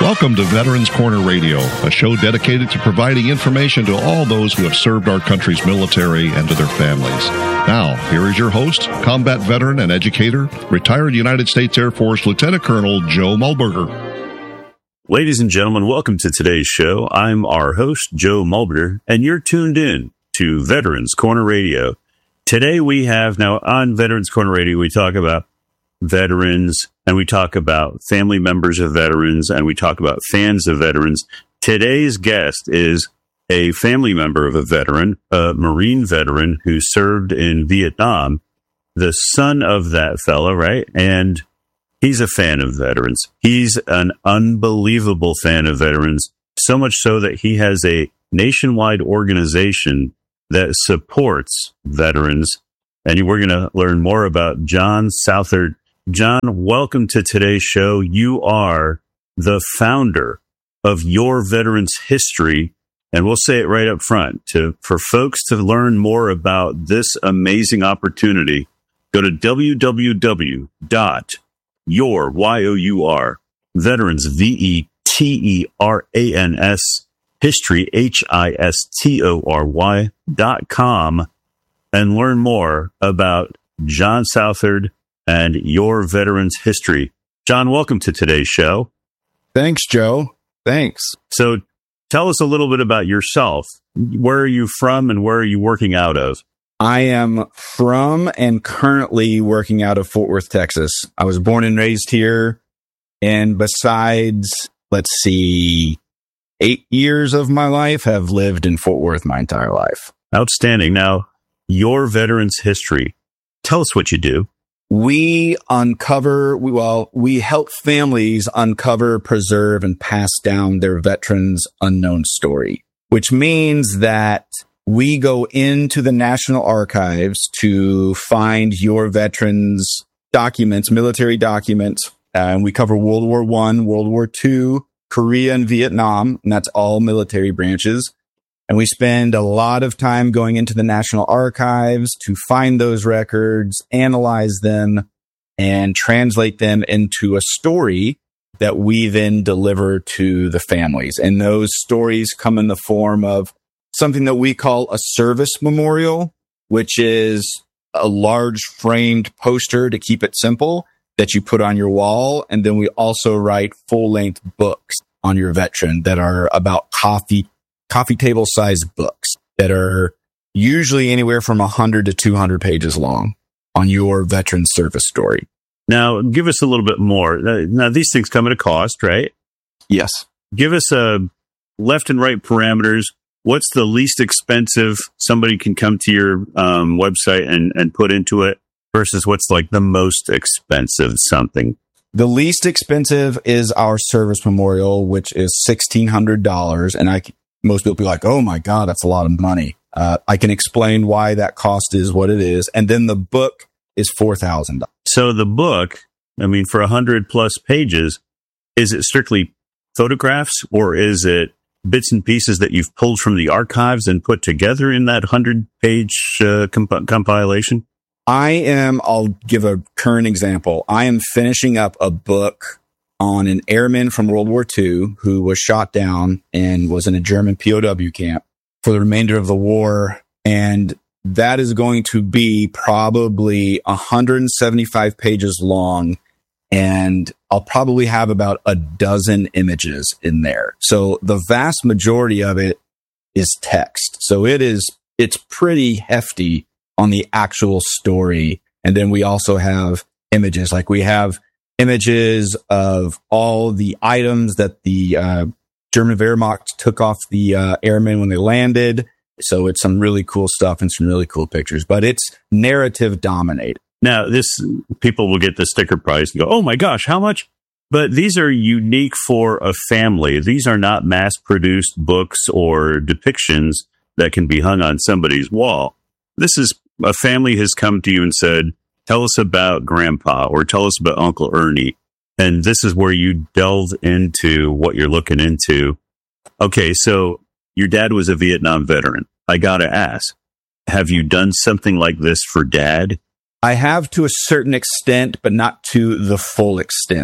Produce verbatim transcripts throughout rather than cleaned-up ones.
Welcome to Veterans Corner Radio, a show dedicated to providing information to all those who have served our country's military and to their families. Now, here is your host, combat veteran and educator, retired United States Air Force Lieutenant Colonel Joe Mulberger. Ladies and gentlemen, welcome to today's show. I'm our host, Joe Mulberger, and you're tuned in to Veterans Corner Radio. Today we have, now on Veterans Corner Radio, we talk about veterans, and we talk about family members of veterans, and we talk about fans of veterans. Today's guest is a family member of a veteran, a Marine veteran who served in Vietnam, the son of that fella, right? And he's a fan of veterans. He's an unbelievable fan of veterans, so much so that he has a nationwide organization that supports veterans. And we're going to learn more about John Southard. John, welcome to today's show. You are the founder of Your Veterans History. And we'll say it right up front. To, for folks to learn more about this amazing opportunity, go to w w w dot your, Y O U R, veterans, V E T E R A N S, history, H I S T O R Y, dot com, and learn more about John Southard and Your Veterans History. John, welcome to today's show. Thanks, Joe. Thanks. So tell us a little bit about yourself. Where are you from and where are you working out of? I am from and currently working out of Fort Worth, Texas. I was born and raised here. And besides, let's see, eight years of my life have lived in Fort Worth my entire life. Outstanding. Now, Your Veterans History. Tell us what you do. We uncover, we, well, we help families uncover, preserve, and pass down their veterans' unknown story, which means that we go into the National Archives to find your veterans' documents, military documents, and we cover World War One, World War Two, Korea, and Vietnam, and that's all military branches. And we spend a lot of time going into the National Archives to find those records, analyze them, and translate them into a story that we then deliver to the families. And those stories come in the form of something that we call a service memorial, which is a large framed poster, to keep it simple, that you put on your wall. And then we also write full-length books on your veteran that are about coffee coffee table sized books that are usually anywhere from one hundred to two hundred pages long on your veteran service story. Now, give us a little bit more. Now, these things come at a cost, right? Yes. Give us a left and right parameters. What's the least expensive somebody can come to your um, website and, and put into it versus what's like the most expensive something? The least expensive is our service memorial, which is sixteen hundred dollars. And I most people be like, oh my God, that's a lot of money. Uh, I can explain why that cost is what it is. And then the book is four thousand dollars. So the book, I mean, for one hundred plus pages, is it strictly photographs or is it bits and pieces that you've pulled from the archives and put together in that one hundred page uh, comp- compilation? I am, I'll give a current example. I am finishing up a book on an airman from World War Two who was shot down and was in a German P O W camp for the remainder of the war. And that is going to be probably one hundred seventy-five pages long. And I'll probably have about a dozen images in there. So the vast majority of it is text. So it is, it's pretty hefty on the actual story. And then we also have images, like we have images of all the items that the uh, German Wehrmacht took off the uh, airmen when they landed. So it's some really cool stuff and some really cool pictures, but it's narrative dominated. Now, this people will get the sticker price and go, oh my gosh, how much? But these are unique for a family. These are not mass-produced books or depictions that can be hung on somebody's wall. This is a family has come to you and said, tell us about Grandpa or tell us about Uncle Ernie. And this is where you delve into what you're looking into. Okay, so your dad was a Vietnam veteran. I got to ask, have you done something like this for Dad? I have to a certain extent, but not to the full extent.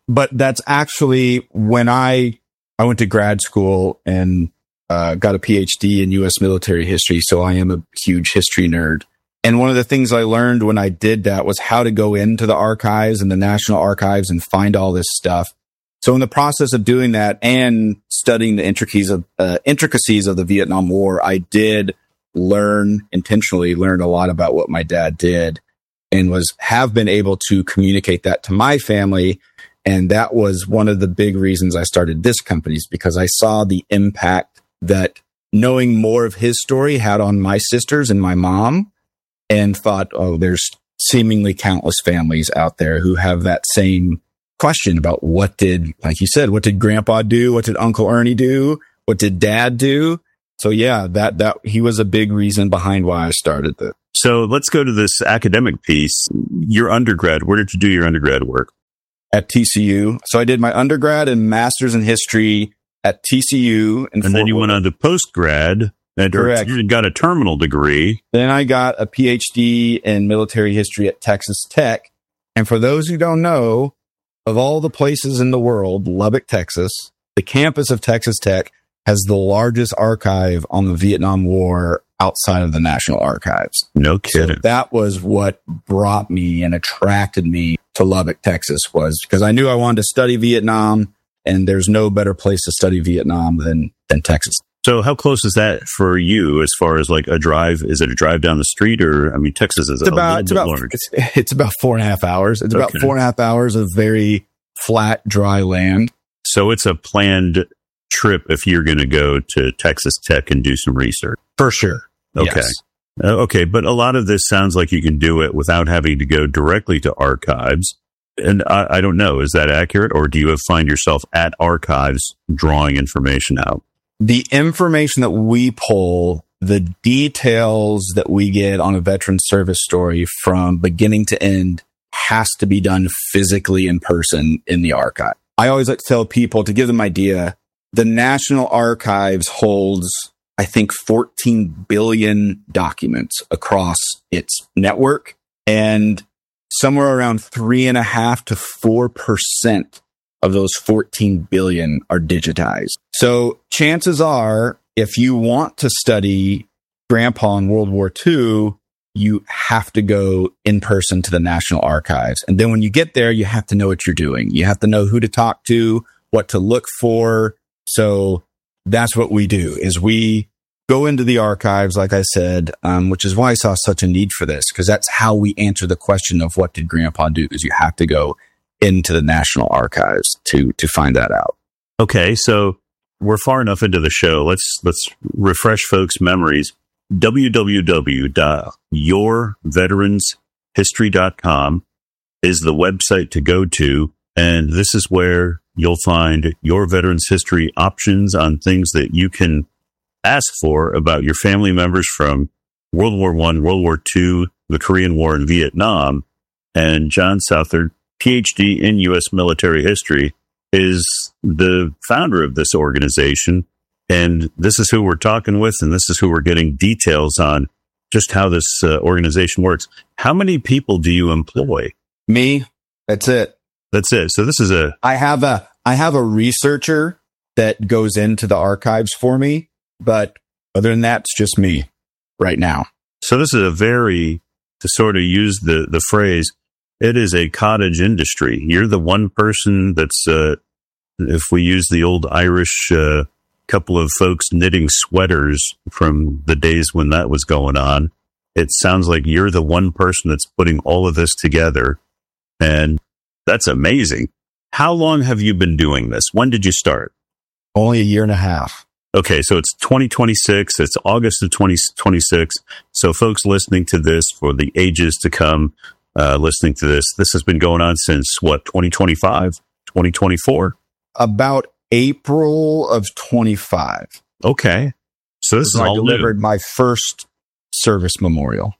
but that's actually when I, I went to grad school and uh, got a P H D in U S military history. So I am a huge history nerd. And one of the things I learned when I did that was how to go into the archives and the National Archives and find all this stuff. So in the process of doing that and studying the intricacies of, uh, intricacies of the Vietnam War, I did learn, intentionally learn a lot about what my dad did and was, have been able to communicate that to my family. And that was one of the big reasons I started this company, is because I saw the impact that knowing more of his story had on my sisters and my mom, and thought, oh, there's seemingly countless families out there who have that same question about what did, like you said, what did Grandpa do? What did Uncle Ernie do? What did Dad do? So yeah, that, that he was a big reason behind why I started this. So let's go to this academic piece. Your undergrad, where did you do your undergrad work? At T C U. So I did my undergrad and master's in history at T C U. And then you went on to postgrad. And Correct. You got a terminal degree. Then I got a P H D in military history at Texas Tech. And for those who don't know, of all the places in the world, Lubbock, Texas, the campus of Texas Tech has the largest archive on the Vietnam War outside of the National Archives. No kidding. So that was what brought me and attracted me to Lubbock, Texas, was because I knew I wanted to study Vietnam, and there's no better place to study Vietnam than, than Texas. So how close is that for you as far as like a drive? Is it a drive down the street, or, I mean, Texas is it's a about, it's little about, bit large. It's, it's about four and a half hours. It's Okay. about four and a half hours of very flat, dry land. So it's a planned trip if you're going to go to Texas Tech and do some research. For sure. Okay. Yes. Uh, okay. But a lot of this sounds like you can do it without having to go directly to archives. And I, I don't know, is that accurate? Or do you find yourself at archives drawing information out? The information that we pull, the details that we get on a veteran service story from beginning to end has to be done physically in person in the archive. I always like to tell people, to give them an idea, the National Archives holds, I think, fourteen billion documents across its network, and somewhere around three and a half to four percent of those fourteen billion are digitized. So chances are, if you want to study Grandpa in World War Two, you have to go in person to the National Archives. And then when you get there, you have to know what you're doing. You have to know who to talk to, what to look for. So that's what we do, is we go into the archives, like I said, um, which is why I saw such a need for this, because that's how we answer the question of what did Grandpa do, is you have to go into the National Archives to to find that out. Okay, so we're far enough into the show. Let's let's refresh folks' memories. w w w dot your veterans history dot com is the website to go to, and this is where you'll find your veterans history options on things that you can ask for about your family members from World War One, World War Two, the Korean War, and Vietnam. And John Southard, P H D in U S military history, is the founder of this organization. And this is who we're talking with, and this is who we're getting details on just how this uh, organization works. How many people do you employ? Me, that's it. That's it. So this is a... I have a I have a researcher that goes into the archives for me, but other than that, it's just me right now. So this is a very, to sort of use the, the phrase, it is a cottage industry. You're the one person that's, uh, if we use the old Irish uh, couple of folks knitting sweaters from the days when that was going on, it sounds like you're the one person that's putting all of this together. And that's amazing. How long have you been doing this? When did you start? Only a year and a half. Okay, so it's twenty twenty-six. It's August of twenty twenty-six. So folks listening to this for the ages to come, uh, listening to this, this has been going on since, what, twenty twenty-five, twenty twenty-four? About April of twenty-five. Okay. So this is I all delivered new. my first service memorial.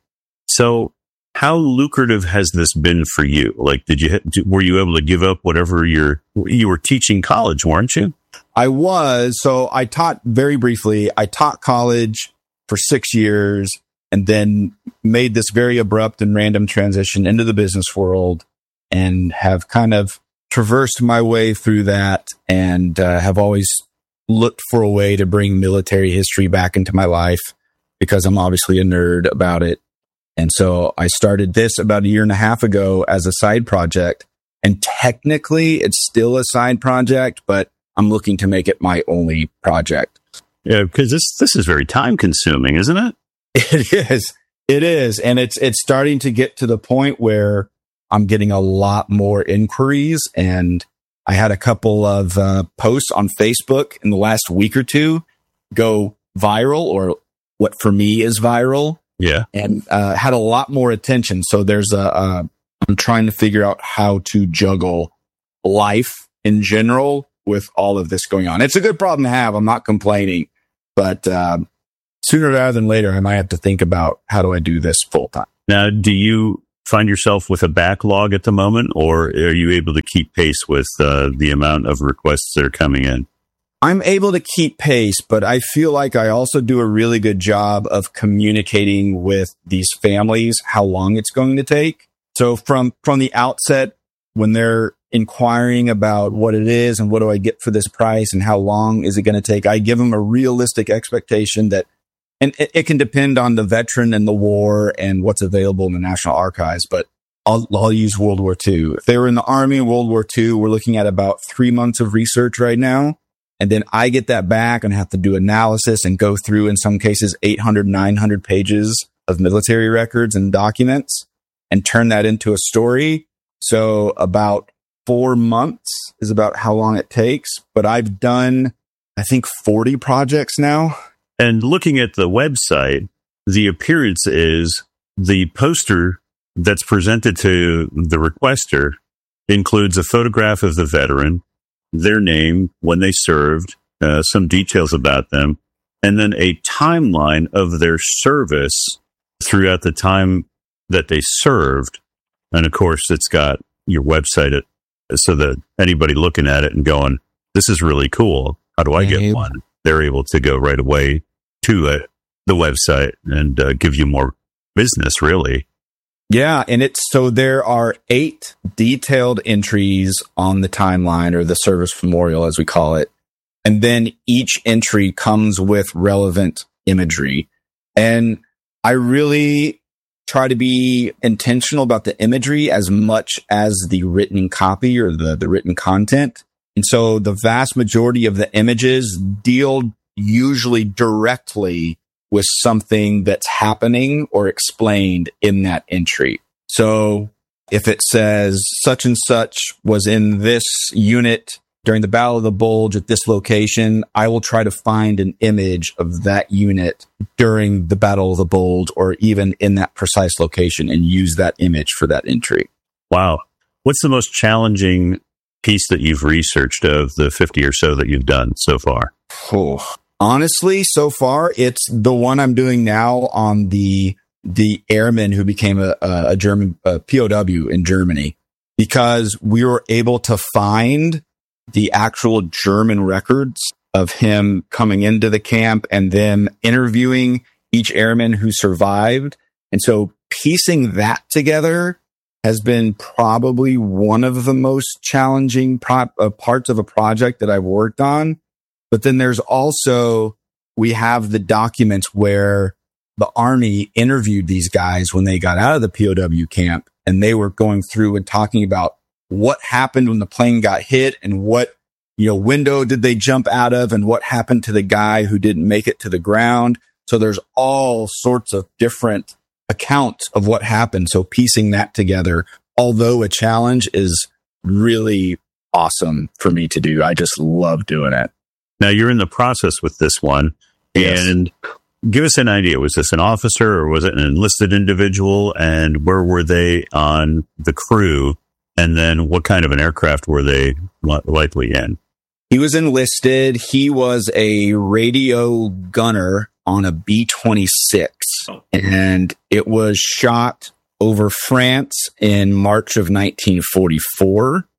So how lucrative has this been for you? Like, did you, were you able to give up whatever you're, you were teaching college, weren't you? I was. So I taught very briefly. I taught college for six years and then made this very abrupt and random transition into the business world, and have kind of traversed my way through that and uh, have always looked for a way to bring military history back into my life because I'm obviously a nerd about it. And so I started this about a year and a half ago as a side project. And technically, it's still a side project, but I'm looking to make it my only project. Yeah, because this this is very time consuming, isn't it? It is. It is. And it's it's starting to get to the point where I'm getting a lot more inquiries. And I had a couple of uh, posts on Facebook in the last week or two go viral, or what for me is viral. Yeah. And uh, had a lot more attention. So there's a, a, I'm trying to figure out how to juggle life in general with all of this going on. It's a good problem to have. I'm not complaining, but uh, sooner rather than later, I might have to think about how do I do this full time. Now, do you find yourself with a backlog at the moment, or are you able to keep pace with uh, the amount of requests that are coming in? I'm able to keep pace, but I feel like I also do a really good job of communicating with these families how long it's going to take. So from, from the outset, when they're inquiring about what it is and what do I get for this price and how long is it going to take, I give them a realistic expectation that, and it, it can depend on the veteran and the war and what's available in the National Archives, but I'll, I'll use World War Two. If they were in the Army in World War Two, we're looking at about three months of research right now. And then I get that back and have to do analysis and go through, in some cases, eight hundred, nine hundred pages of military records and documents and turn that into a story. So about four months is about how long it takes. But I've done, I think, forty projects now. And looking at the website, the appearance is the poster that's presented to the requester includes a photograph of the veteran, their name, when they served, uh, some details about them, and then a timeline of their service throughout the time that they served. And of course, it's got your website it, so that anybody looking at it and going, this is really cool. How do I get one? They're able to go right away to uh, the website and uh, give you more business, really. Yeah, and it's so there are eight detailed entries on the timeline, or the service memorial, as we call it. And then each entry comes with relevant imagery. And I really try to be intentional about the imagery as much as the written copy or the, the written content. And so the vast majority of the images deal usually directly with something that's happening or explained in that entry. So if it says such and such was in this unit during the Battle of the Bulge at this location, I will try to find an image of that unit during the Battle of the Bulge or even in that precise location and use that image for that entry. Wow. What's the most challenging piece that you've researched of the fifty or so that you've done so far? Oh. Honestly, so far, it's the one I'm doing now on the the airman who became a, a German a P O W in Germany, because we were able to find the actual German records of him coming into the camp and then interviewing each airman who survived. And so piecing that together has been probably one of the most challenging pro- uh, parts of a project that I've worked on. But then there's also, we have the documents where the Army interviewed these guys when they got out of the P O W camp, and they were going through and talking about what happened when the plane got hit and what, you know, window did they jump out of and what happened to the guy who didn't make it to the ground. So there's all sorts of different accounts of what happened. So piecing that together, although a challenge, is really awesome for me to do. I just love doing it. Now, you're in the process with this one, Yes. and give us an idea. Was this an officer or was it an enlisted individual? And where were they on the crew? And then what kind of an aircraft were they likely in? He was enlisted. He was a radio gunner on a B twenty-six, and it was shot over France in March of nineteen forty-four.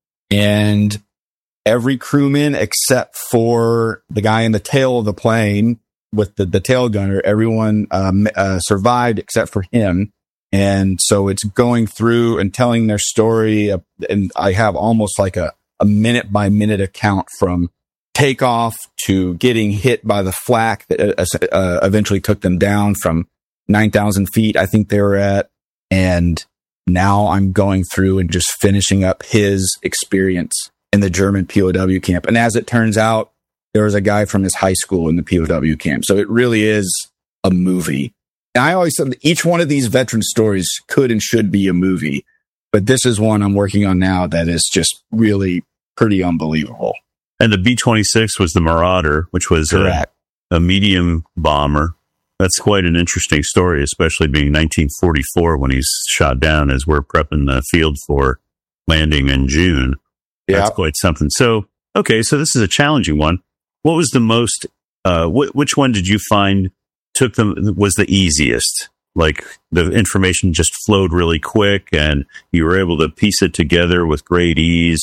And every crewman except for the guy in the tail of the plane with the, the tail gunner, everyone um, uh, survived except for him. And so it's going through and telling their story. Uh, and I have almost like a, a minute by minute account from takeoff to getting hit by the flak that uh, uh, eventually took them down from nine thousand feet, I think they were at. And now I'm going through and just finishing up his experience in the German P O W camp. And as it turns out, there was a guy from his high school in the P O W camp. So it really is a movie. And I always said that each one of these veteran stories could and should be a movie. But this is one I'm working on now that is just really pretty unbelievable. And the B twenty-six was the Marauder, which was a, a medium bomber. That's quite an interesting story, especially being nineteen forty-four when he's shot down as we're prepping the field for landing in June. That's yep. quite something. So, okay, so this is a challenging one. What was the most, uh, wh- which one did you find took them, was the easiest? Like the information just flowed really quick and you were able to piece it together with great ease?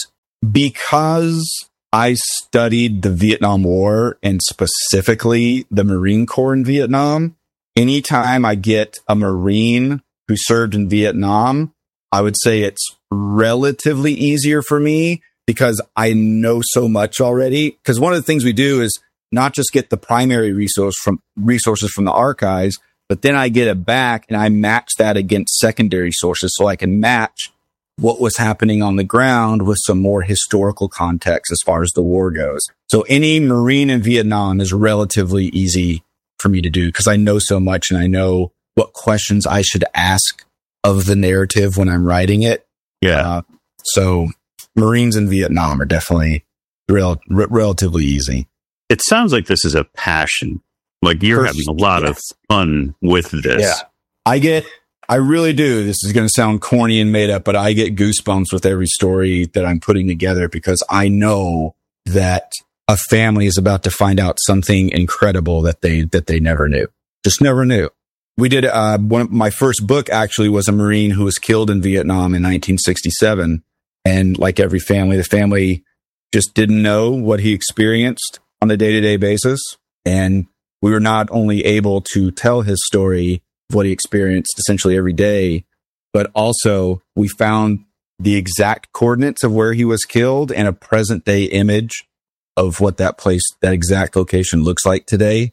Because I studied the Vietnam War and specifically the Marine Corps in Vietnam. Anytime I get a Marine who served in Vietnam, I would say it's relatively easier for me because I know so much already. Because one of the things we do is not just get the primary resource from resources from the archives, but then I get it back and I match that against secondary sources so I can match what was happening on the ground with some more historical context as far as the war goes. So any Marine in Vietnam is relatively easy for me to do because I know so much and I know what questions I should ask of the narrative when I'm writing it. Yeah. Uh, so Marines in Vietnam are definitely rel- re- relatively easy. It sounds like this is a passion. Like you're First, having a lot yeah. of fun with this. Yeah. I get... I really do. This is going to sound corny and made up, but I get goosebumps with every story that I'm putting together because I know that a family is about to find out something incredible that they that they never knew. Just never knew. We did uh, one of my first book actually was a Marine who was killed in Vietnam in nineteen sixty-seven, and like every family, the family just didn't know what he experienced on a day-to-day basis, and we were not only able to tell his story of what he experienced essentially every day, but also we found the exact coordinates of where he was killed and a present day image of what that place, that exact location looks like today.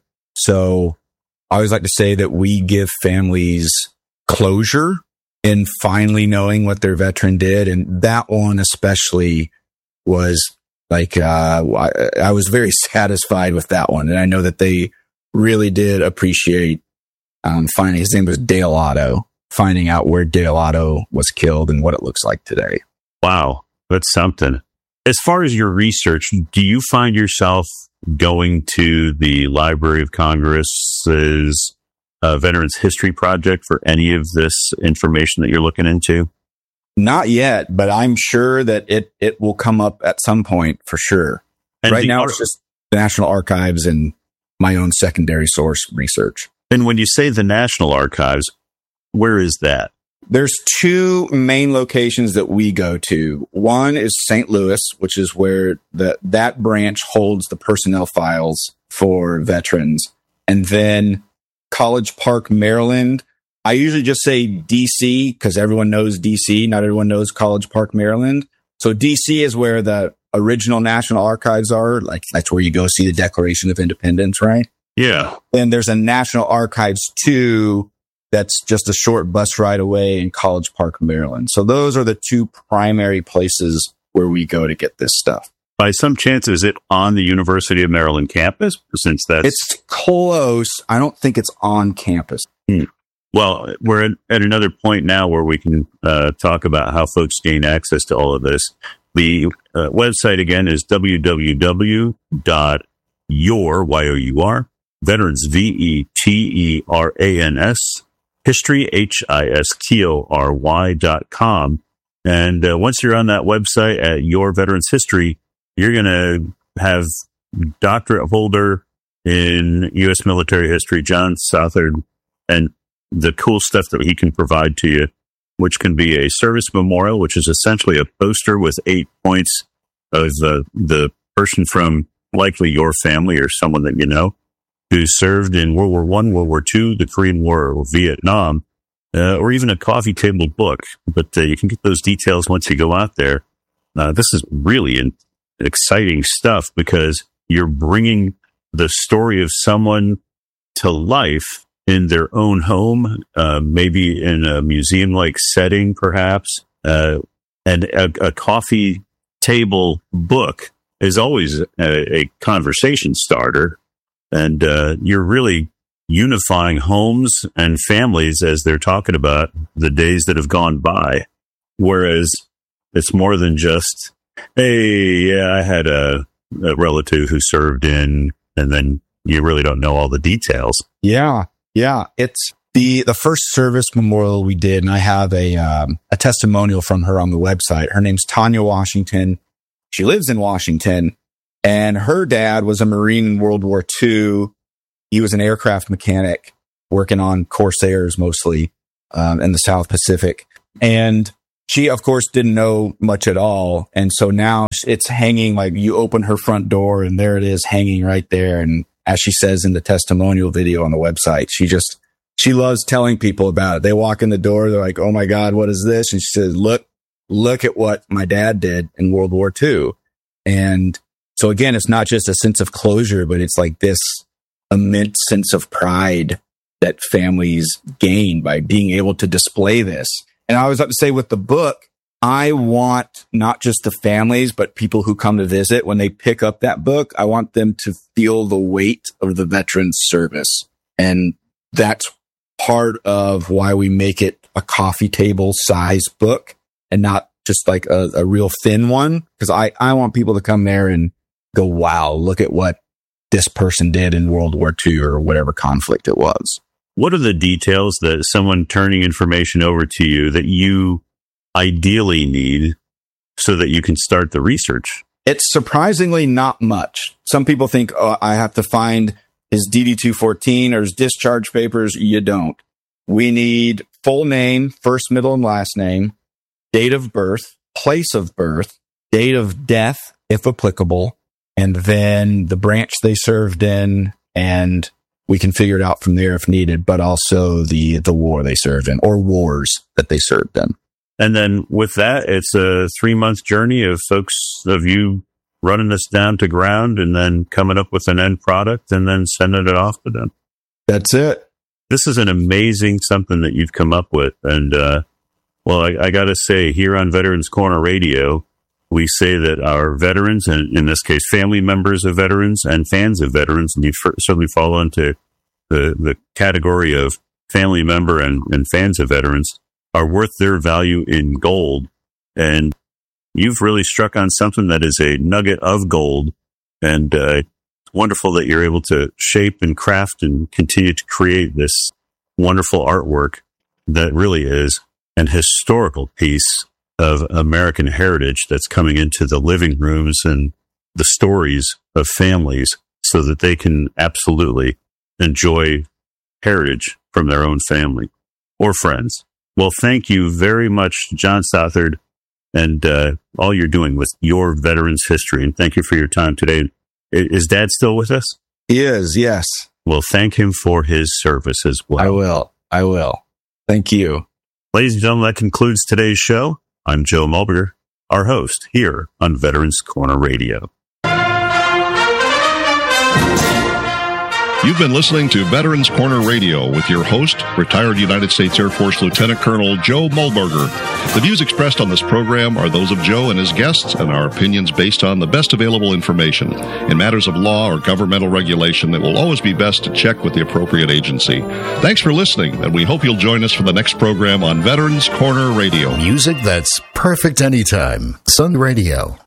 So I always like to say that we give families closure in finally knowing what their veteran did. And that one especially was like, uh, I, I was very satisfied with that one. And I know that they really did appreciate Um, finding his name was Dale Otto, finding out where Dale Otto was killed and what it looks like today. Wow, that's something. As far as your research, do you find yourself going to the Library of Congress's uh, Veterans History Project for any of this information that you're looking into? Not yet, but I'm sure that it, it will come up at some point for sure. And right now, ar- it's just the National Archives and my own secondary source research. And when you say the National Archives, where is that? There's two main locations that we go to. One is Saint Louis, which is where the, that branch holds the personnel files for veterans. And then College Park, Maryland. I usually just say D C because everyone knows D C. Not everyone knows College Park, Maryland. So D C is where the original National Archives are. Like that's where you go see the Declaration of Independence, right? Yeah. And there's a National Archives two that's just a short bus ride away in College Park, Maryland. So those are the two primary places where we go to get this stuff. By some chance, is it on the University of Maryland campus? Since that's It's close. I don't think it's on campus. Hmm. Well, we're at, at another point now where we can uh, talk about how folks gain access to all of this. The uh, website, again, is w w w dot your, Y O U R, Veterans, V E T E R A N S, History, H I S T O R Y dot com. And uh, once you're on that website at Your Veterans History, you're going to have doctorate holder in U S military history, John Southard, and the cool stuff that he can provide to you, which can be a service memorial, which is essentially a poster with eight points of the, the person from likely your family or someone that you know, who served in World War One, World War Two, the Korean War, or Vietnam, uh, or even a coffee table book. But uh, you can get those details once you go out there. uh, this is really in- exciting stuff because you're bringing the story of someone to life in their own home, uh, maybe in a museum-like setting, perhaps. Uh, and a, a coffee table book is always a, a conversation starter. And uh, you're really unifying homes and families as they're talking about the days that have gone by. Whereas it's more than just, hey, yeah, I had a, a relative who served in, and then you really don't know all the details. Yeah. Yeah. It's the, the first service memorial we did, and I have a, um, a testimonial from her on the website. Her name's Tanya Washington. She lives in Washington, and her dad was a Marine in World War Two. He was an aircraft mechanic working on Corsairs mostly, um, in the South Pacific. And she, of course, didn't know much at all. And so now it's hanging, like you open her front door and there it is hanging right there. And as she says in the testimonial video on the website, she just, she loves telling people about it. They walk in the door, they're like, oh my God, what is this? And she says, look, look at what my dad did in World War Two. And so again, it's not just a sense of closure, but it's like this immense sense of pride that families gain by being able to display this. And I always like to say with the book, I want not just the families, but people who come to visit, when they pick up that book, I want them to feel the weight of the veteran's service. And that's part of why we make it a coffee table size book and not just like a, a real thin one. Because I, I want people to come there and go, wow, look at what this person did in World War Two or whatever conflict it was. What are the details that someone turning information over to you that you ideally need so that you can start the research? It's surprisingly not much. Some people think, oh, I have to find his D D two fourteen or his discharge papers. You don't. We need full name, first, middle, and last name, date of birth, place of birth, date of death, if applicable, and then the branch they served in, and we can figure it out from there if needed, but also the, the war they served in or wars that they served in. And then with that, it's a three-month journey of folks, of you running this down to ground and then coming up with an end product and then sending it off to them. That's it. This is an amazing something that you've come up with. And, uh, well, I, I got to say, here on Veterans Corner Radio, we say that our veterans, and in this case, family members of veterans and fans of veterans, and you certainly fall into the, the category of family member and, and fans of veterans, are worth their value in gold. And you've really struck on something that is a nugget of gold. And uh, it's wonderful that you're able to shape and craft and continue to create this wonderful artwork that really is an historical piece of American heritage that's coming into the living rooms and the stories of families so that they can absolutely enjoy heritage from their own family or friends. Well, thank you very much, John Stothard, and uh, all you're doing with your veterans history. And thank you for your time today. Is Dad still with us? He is, yes. Well, thank him for his service as well. I will. I will. Thank you. Ladies and gentlemen, that concludes today's show. I'm Joe Mulberger, our host here on Veterans Corner Radio. You've been listening to Veterans Corner Radio with your host, retired United States Air Force Lieutenant Colonel Joe Mulberger. The views expressed on this program are those of Joe and his guests and our opinions based on the best available information. In matters of law or governmental regulation, it will always be best to check with the appropriate agency. Thanks for listening, and we hope you'll join us for the next program on Veterans Corner Radio. Music that's perfect anytime. Sun Radio.